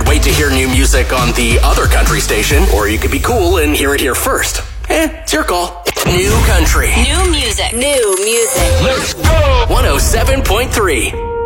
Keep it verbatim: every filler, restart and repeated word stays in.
wait to hear new music on the other country station, or you could be cool and hear it here first. Eh, it's your call. New country. New music. New music. Let's go! one oh seven point three.